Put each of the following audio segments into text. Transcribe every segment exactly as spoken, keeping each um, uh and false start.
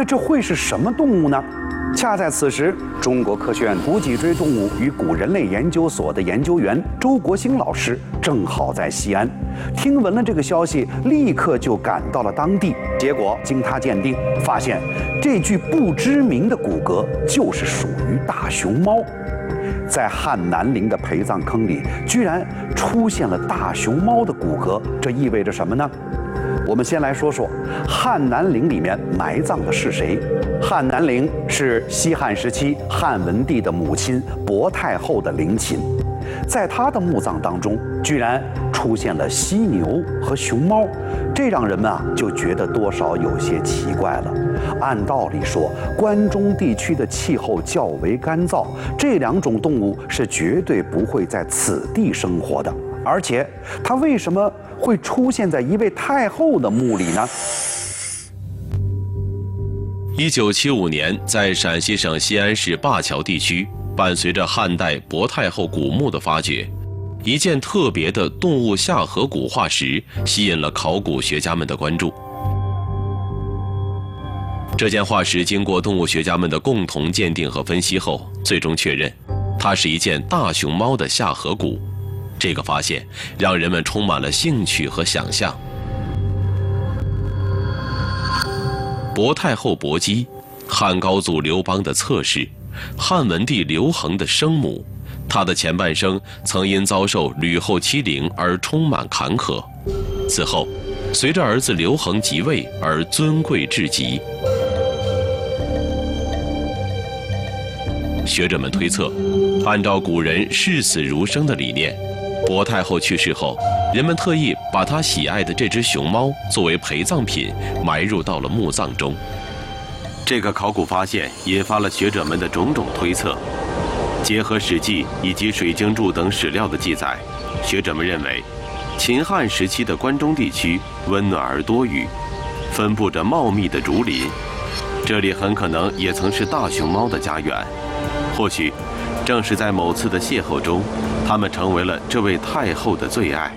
那这会是什么动物呢？恰在此时，中国科学院古脊椎动物与古人类研究所的研究员周国兴老师正好在西安，听闻了这个消息，立刻就赶到了当地。结果经他鉴定，发现这具不知名的骨骼就是属于大熊猫。在汉南陵的陪葬坑里，居然出现了大熊猫的骨骼，这意味着什么呢？我们先来说说汉南陵里面埋葬的是谁。汉南陵是西汉时期汉文帝的母亲薄太后的陵寝，在她的墓葬当中，居然出现了犀牛和熊猫，这让人们啊就觉得多少有些奇怪了。按道理说，关中地区的气候较为干燥，这两种动物是绝对不会在此地生活的。而且，它为什么会出现在一位太后的墓里呢？ 一九七五年，在陕西省西安市灞桥地区，伴随着汉代薄太后古墓的发掘，一件特别的动物下颌骨化石吸引了考古学家们的关注。这件化石经过动物学家们的共同鉴定和分析后，最终确认，它是一件大熊猫的下颌骨。这个发现让人们充满了兴趣和想象。薄太后薄姬，汉高祖刘邦的侧室，汉文帝刘恒的生母，她的前半生曾因遭受吕后欺凌而充满坎坷，此后随着儿子刘恒即位而尊贵至极。学者们推测，按照古人视死如生的理念，薄太后去世后，人们特意把她喜爱的这只熊猫作为陪葬品埋入到了墓葬中。这个考古发现引发了学者们的种种推测。结合《史记》以及水经注等史料的记载，学者们认为，秦汉时期的关中地区温暖而多雨，分布着茂密的竹林，这里很可能也曾是大熊猫的家园。或许正是在某次的邂逅中，它们成为了这位太后的最爱。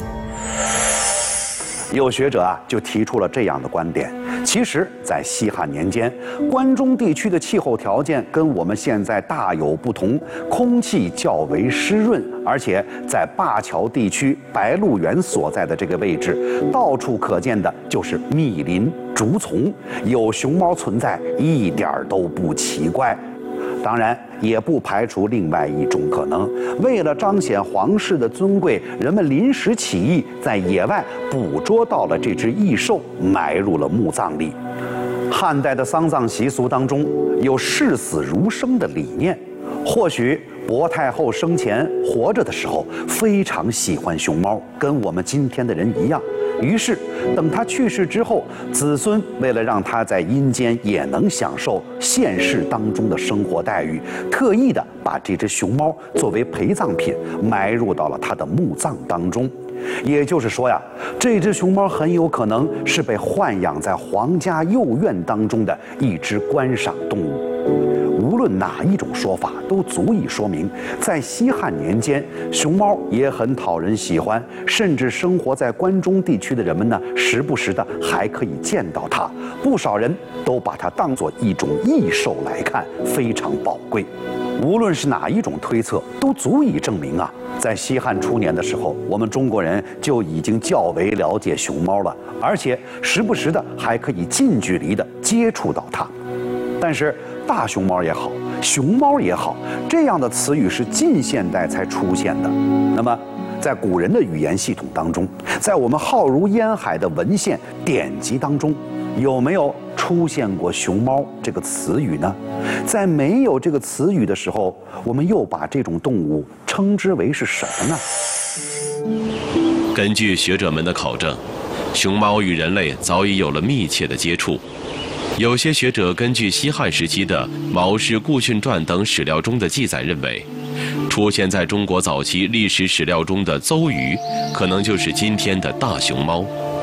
有学者啊就提出了这样的观点：其实，在西汉年间，关中地区的气候条件跟我们现在大有不同，空气较为湿润，而且在灞桥地区白鹿原所在的这个位置，到处可见的就是密林竹丛，有熊猫存在一点都不奇怪。当然，也不排除另外一种可能，为了彰显皇室的尊贵，人们临时起意，在野外捕捉到了这只异兽，埋入了墓葬里。汉代的丧葬习俗当中有视死如生的理念，或许薄太后生前活着的时候非常喜欢熊猫，跟我们今天的人一样。于是，等他去世之后，子孙为了让他在阴间也能享受现世当中的生活待遇，特意的把这只熊猫作为陪葬品埋入到了他的墓葬当中。也就是说呀，这只熊猫很有可能是被豢养在皇家幼院当中的一只观赏动物。无论哪一种说法，都足以说明，在西汉年间，熊猫也很讨人喜欢，甚至生活在关中地区的人们呢，时不时的还可以见到它。不少人都把它当作一种异兽来看，非常宝贵。无论是哪一种推测，都足以证明啊，在西汉初年的时候，我们中国人就已经较为了解熊猫了，而且时不时的还可以近距离的接触到它。但是大熊猫也好，熊猫也好，这样的词语是近现代才出现的。那么，在古人的语言系统当中，在我们浩如烟海的文献典籍当中，有没有出现过熊猫这个词语呢？在没有这个词语的时候，我们又把这种动物称之为是什么呢？ 根据学者们的考证，熊猫与人类早已有了密切的接触。有些学者根据西汉时期的《毛氏顾训传》等史料中的记载认为，出现在中国早期历史史料中的邹鱼，可能就是今天的大熊猫。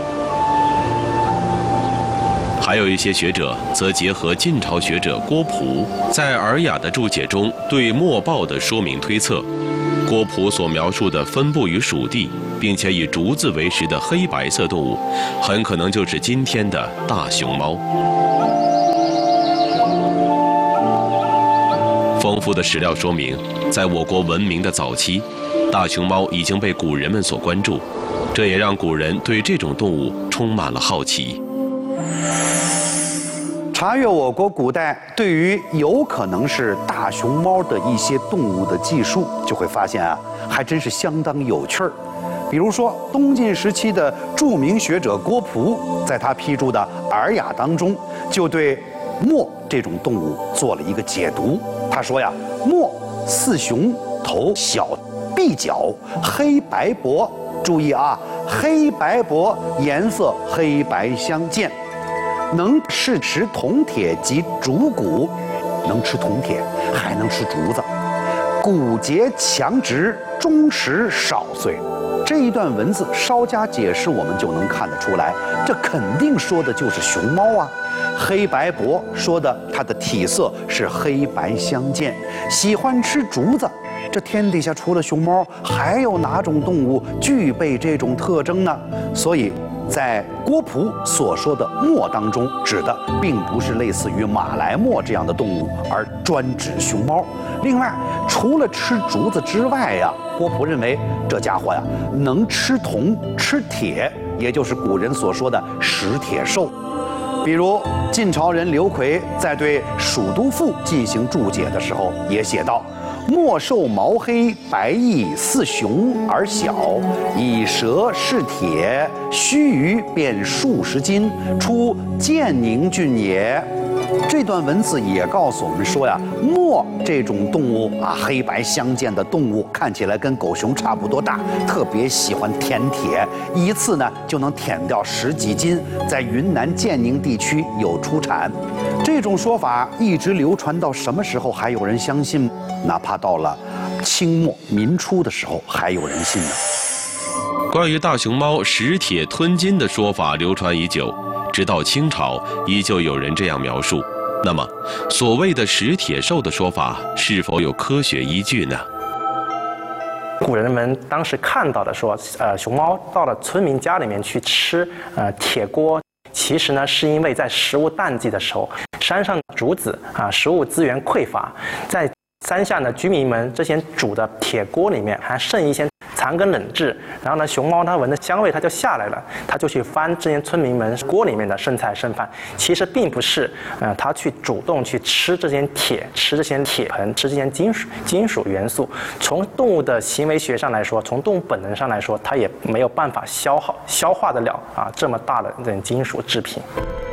还有一些学者则结合晋朝学者郭璞在《尔雅》的注解中对墨豹的说明推测，郭璞所描述的分布于蜀地，并且以竹子为食的黑白色动物，很可能就是今天的大熊猫。 富的史料说明，在我国文明的早期，大熊猫已经被古人们所关注，这也让古人对这种动物充满了好奇。 查阅我国古代对于有可能是大熊猫的一些动物的记述，就会发现啊，还真是相当有趣儿。比如说，东晋时期的著名学者郭璞，在他批注的《尔雅》当中，就对墨这种动物做了一个解读。他说呀，墨似熊，头小，臂角，黑白脖。注意啊，黑白脖，颜色黑白相间。能试持铜铁及竹骨，能吃铜铁，还能吃竹子。骨节强直，中实少碎。这一段文字稍加解释，我们就能看得出来，这肯定说的就是熊猫啊。黑白脖说的它的体色是黑白相间，喜欢吃竹子。这天底下除了熊猫，还有哪种动物具备这种特征呢？所以，在郭璞所说的墨当中，指的并不是类似于马来貘这样的动物，而专指熊猫。另外，除了吃竹子之外呀，郭璞认为这家伙呀能吃铜、吃铁，也就是古人所说的食铁兽。比如晋朝人刘奎在对《蜀都赋》进行注解的时候，也写道：墨兽毛黑，白翼似熊而小，以舌是铁，须臾便数十斤，出建宁郡也。这段文字也告诉我们说呀，墨这种动物啊，黑白相间的动物，看起来跟狗熊差不多大，特别喜欢舔铁，一次呢就能舔掉十几斤，在云南建宁地区有出产。这种说法一直流传到什么时候还有人相信？哪怕到了清末民初的时候，还有人信呢。 关于大熊猫食铁吞金的说法流传已久，直到清朝依旧有人这样描述。那么，所谓的食铁兽的说法是否有科学依据呢？ 古人们当时看到的说，呃，熊猫到了村民家里面去吃呃铁锅，其实呢是因为在食物淡季的时候，山上竹子啊食物资源匮乏，在山下呢居民们这些煮的铁锅里面还剩一些残羹冷炙，然后呢熊猫它闻的香味它就下来了，它就去翻这些村民们锅里面的剩菜剩饭，其实并不是呃它去主动去吃这些铁，吃这些铁盆，吃这些金属金属元素。从动物的行为学上来说，从动物本能上来说，它也没有办法消耗消化得了啊这么大的这种金属制品。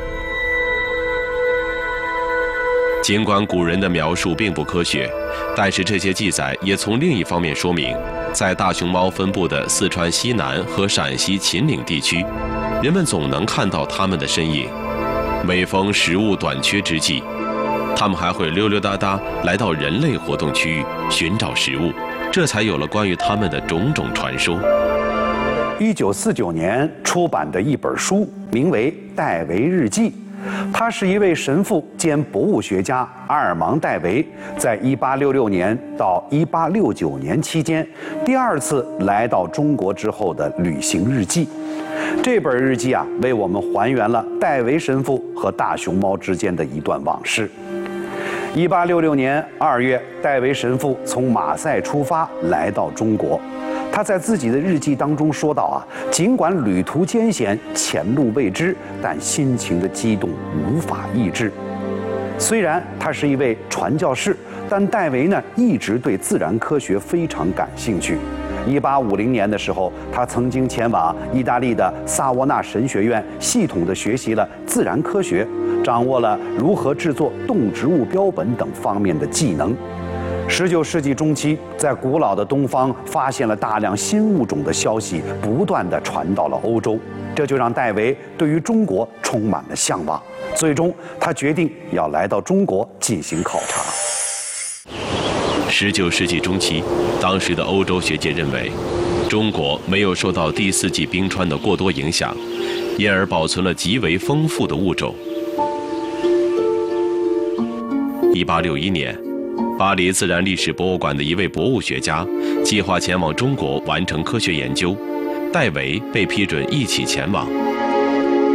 尽管古人的描述并不科学，但是这些记载也从另一方面说明，在大熊猫分布的四川西南和陕西秦岭地区，人们总能看到它们的身影。每逢食物短缺之际，它们还会溜溜达达来到人类活动区域寻找食物，这才有了关于它们的种种传说。 一九四九年出版的一本书，名为《戴维日记》。他是一位神父兼博物学家阿尔芒·戴维，在一八六六年到一八六九年期间，第二次来到中国之后的旅行日记。这本日记啊，为我们还原了戴维神父和大熊猫之间的一段往事。一八六六年二月，戴维神父从马赛出发，来到中国。他在自己的日记当中说道啊，尽管旅途艰险，前路未知，但心情的激动无法抑制。虽然他是一位传教士，但戴维呢一直对自然科学非常感兴趣。一八五零年的时候，他曾经前往意大利的萨沃纳神学院，系统地学习了自然科学，掌握了如何制作动植物标本等方面的技能。十九世纪中期，在古老的东方发现了大量新物种的消息，不断地传到了欧洲，这就让戴维对于中国充满了向往。最终，他决定要来到中国进行考察。 十九世纪中期，当时的欧洲学界认为，中国没有受到第四纪冰川的过多影响，因而保存了极为丰富的物种。一八六一年。巴黎自然历史博物馆的一位博物学家计划前往中国完成科学研究，戴维被批准一起前往。